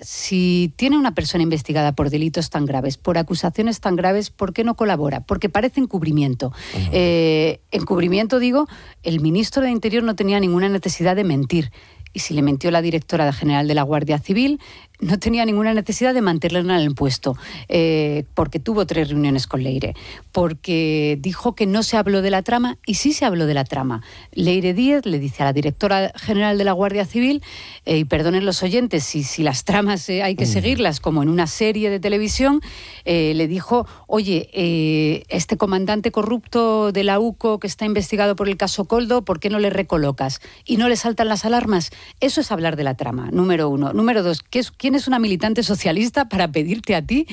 si tiene una persona investigada por delitos tan graves, por acusaciones tan graves, ¿por qué no colabora? Porque parece encubrimiento. Encubrimiento, digo, el ministro de Interior no tenía ninguna necesidad de mentir. Y si le mintió la directora general de la Guardia Civil, no tenía ninguna necesidad de mantenerla en el puesto, porque tuvo 3 reuniones con Leire, porque dijo que no se habló de la trama, y sí se habló de la trama. Leire Díez le dice a la directora general de la Guardia Civil, y perdonen los oyentes, si las tramas hay que seguirlas como en una serie de televisión, le dijo, oye, este comandante corrupto de la UCO que está investigado por el caso Koldo, ¿por qué no le recolocas? Y no le saltan las alarmas. Eso es hablar de la trama, número 1. Número 2, ¿quién es una militante socialista para pedirte a ti?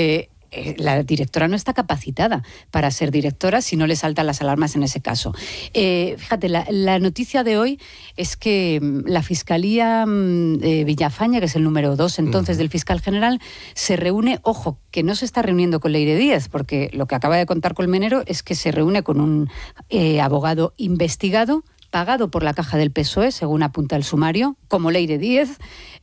La directora no está capacitada para ser directora si no le saltan las alarmas en ese caso. Fíjate, la noticia de hoy es que la Fiscalía Villafaña, que es el número 2 entonces del fiscal general, se reúne, ojo, que no se está reuniendo con Leire Díez, porque lo que acaba de contar Colmenero es que se reúne con un abogado investigado, pagado por la caja del PSOE, según apunta el sumario, como Leire Díez,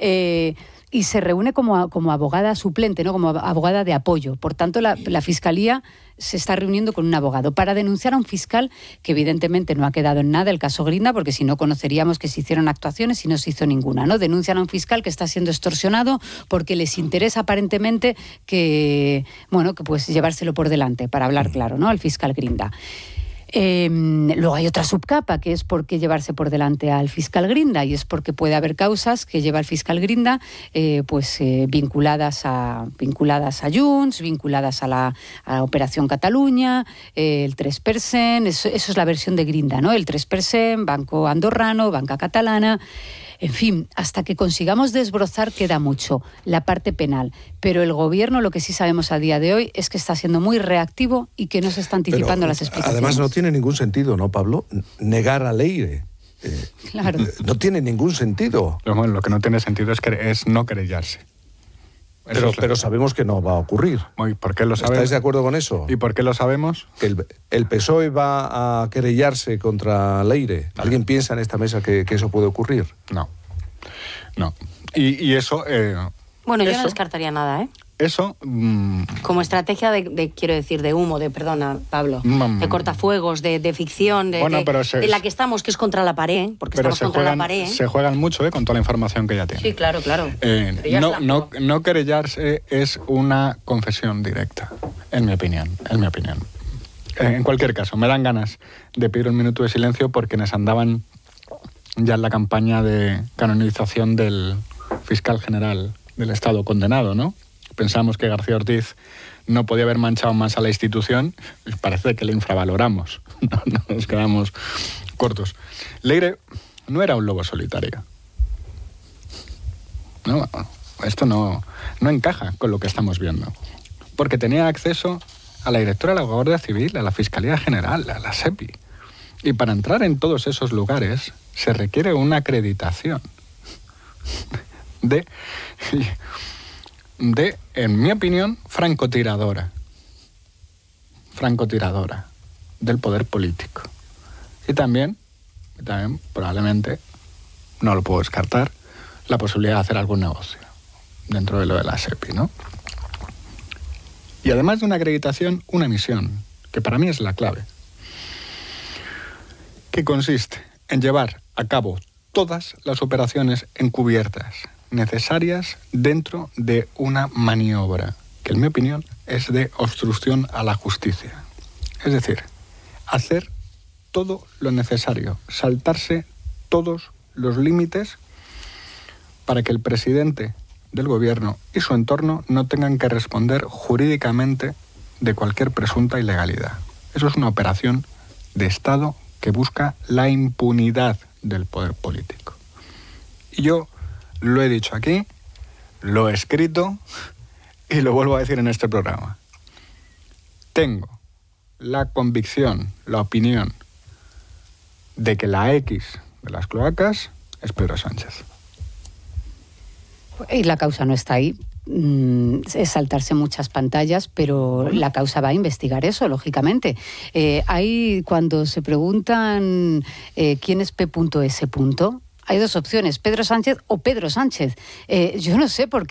y se reúne como abogada suplente, ¿no? Como abogada de apoyo. Por tanto, la Fiscalía se está reuniendo con un abogado para denunciar a un fiscal que evidentemente no ha quedado en nada el caso Grinda, porque si no conoceríamos que se hicieron actuaciones y no se hizo ninguna, ¿no? Denuncian a un fiscal que está siendo extorsionado porque les interesa aparentemente que pues llevárselo por delante, para hablar claro, ¿no? Al fiscal Grinda. Luego hay otra subcapa, que es por qué llevarse por delante al fiscal Grinda, y es porque puede haber causas que lleva el fiscal Grinda vinculadas a Junts, vinculadas a la Operación Cataluña, el 3%, eso es la versión de Grinda, ¿no? El 3%, Banco Andorrano, Banca Catalana. En fin, hasta que consigamos desbrozar queda mucho, la parte penal. Pero el Gobierno, lo que sí sabemos a día de hoy, es que está siendo muy reactivo y que no se está anticipando las explicaciones. Además, no tiene ningún sentido, ¿no, Pablo? Negar a Leire. Claro. No tiene ningún sentido. Lo que no tiene sentido es no querellarse. Pero sabemos que no va a ocurrir. ¿Por qué lo sabemos? ¿Estáis de acuerdo con eso? ¿Y por qué lo sabemos? Que el PSOE va a querellarse contra Leire. ¿Alguien piensa en esta mesa que eso puede ocurrir? No. Y eso... Bueno, yo no descartaría nada, ¿eh? Eso... Como estrategia de humo, perdona, Pablo, de cortafuegos, de ficción, de la que estamos, que es contra la pared, porque estamos contra la pared. Se juegan mucho con toda la información que ya tienen. Sí, claro. No querellarse es una confesión directa, en mi opinión. En cualquier caso, me dan ganas de pedir un minuto de silencio por quienes andaban ya en la campaña de canonización del fiscal general del Estado condenado, ¿no? Pensamos que García Ortiz no podía haber manchado más a la institución, y parece que le infravaloramos, no nos quedamos cortos. Leire no era un lobo solitario. No, esto no encaja con lo que estamos viendo, porque tenía acceso a la directora de la Guardia Civil, a la Fiscalía General, a la SEPI. Y para entrar en todos esos lugares se requiere una acreditación de, en mi opinión, francotiradora del poder político. Y también probablemente, no lo puedo descartar, la posibilidad de hacer algún negocio dentro de lo de la SEPI, ¿no? Y además de una acreditación, una misión, que para mí es la clave, que consiste en llevar a cabo todas las operaciones encubiertas necesarias dentro de una maniobra, que en mi opinión es de obstrucción a la justicia. Es decir, hacer todo lo necesario, saltarse todos los límites para que el presidente del gobierno y su entorno no tengan que responder jurídicamente de cualquier presunta ilegalidad. Eso es una operación de Estado que busca la impunidad del poder político. Y yo lo he dicho aquí, lo he escrito y lo vuelvo a decir en este programa. Tengo la convicción, la opinión de que la X de las cloacas es Pedro Sánchez. Y la causa no está ahí. Es saltarse muchas pantallas, pero la causa va a investigar eso, lógicamente. Hay, cuando se preguntan quién es P.S., hay dos opciones, Pedro Sánchez o Pedro Sánchez. Yo no sé por qué